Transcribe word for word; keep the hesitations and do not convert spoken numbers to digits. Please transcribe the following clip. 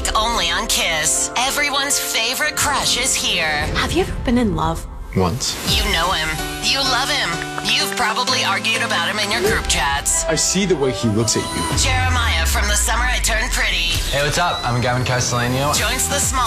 week only on Kiss. Everyone's favorite crush is here. Have you ever been in love? Once. You know him. You love him. You've probably argued about him in your group chats. I see the way he looks at you. Jeremiah from The Summer I Turned Pretty Hey, what's up? I'm Gavin Castellano. joins the small